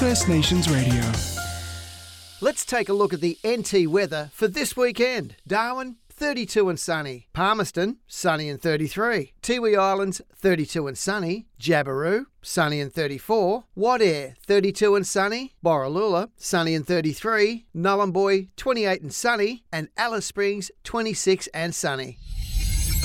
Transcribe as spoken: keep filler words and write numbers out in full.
First Nations Radio. Let's take a look at the N T weather for this weekend. Darwin, thirty-two and sunny. Palmerston, sunny and thirty-three. Tiwi Islands, thirty-two and sunny. Jabiru, sunny and thirty-four. Wadeye, thirty-two and sunny. Borroloola, sunny and thirty-three. Nullumboy, twenty-eight and sunny. And Alice Springs, twenty-six and sunny.